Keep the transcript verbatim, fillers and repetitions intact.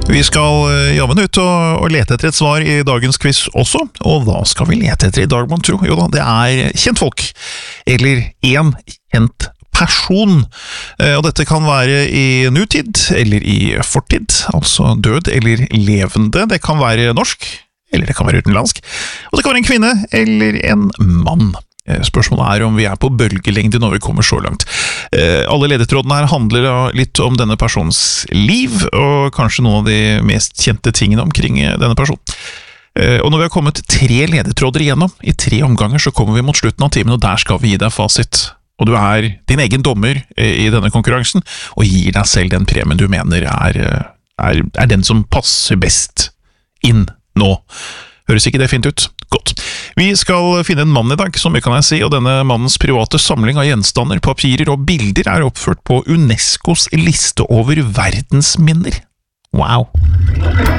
Vi skal jammen ut og, og lete etter et svar i dagens quiz også, og hva skal vi lete etter i dag, man tror? Jo da, det er kjentfolk, eller en kjent person, og dette kan være i nutid, eller i fortid, altså død eller levende, det kan være norsk, eller det kan være utenlandsk, og det kan være en kvinne eller en mann. Spørsmålet er om vi er på bølgelengde når vi kommer så langt. Alle ledetrådene her handler litt om denne persons liv, og kanskje noen av de mest kjente tingene omkring denne personen. Og når vi har kommet tre ledetråder igjennom, i tre omganger, så kommer vi mot slutten av timen, og der skal vi gi deg fasit. Og du er din egen dommer i denne konkurransen, og gir deg selv den premien du mener er, er, er den som passer best inn nå. Høres ikke det fint ut? Godt. Vi skal finne en mann i dag, som vi kan jeg si, og denne mannens private samling av gjenstander, papirer og bilder er oppført på UNESCOs liste over verdensminner. Wow!